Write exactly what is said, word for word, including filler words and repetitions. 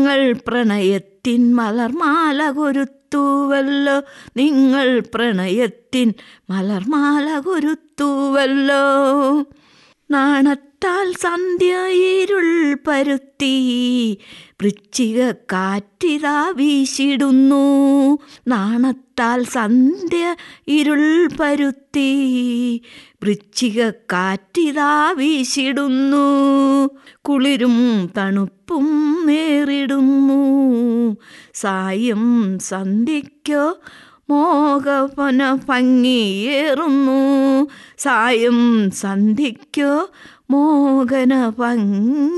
നിങ്ങൾ പ്രണയത്തിൻ മലർമാല കൊരുത്തുവല്ലോ, നിങ്ങൾ പ്രണയത്തിൻ മലർമാല കൊരുത്തുവല്ലോ. നാണത്താൽ സന്ധ്യ ഇരുൾ പരുത്തി വൃശ്ചിക കാറ്റിതാ വീശിടുന്നു. നാണത്താൽ സന്ധ്യ ഇരുൾ പരുത്തി വൃശ്ചിക കാറ്റിതാ വീശിടുന്നു. കുളിരും തണുപ്പും നേരിടുന്നു. സായം സന്ധ്യയ്ക്കോ മോഹവന ഭംഗിയേറുന്നു. സായം സന്ധ്യയ്ക്കോ മോഹന ഭംഗി